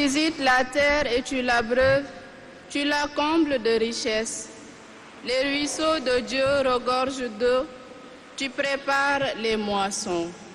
visites la terre et tu l'abreuves, tu la combles de richesses. Les ruisseaux de Dieu regorgent d'eau, tu prépares les moissons.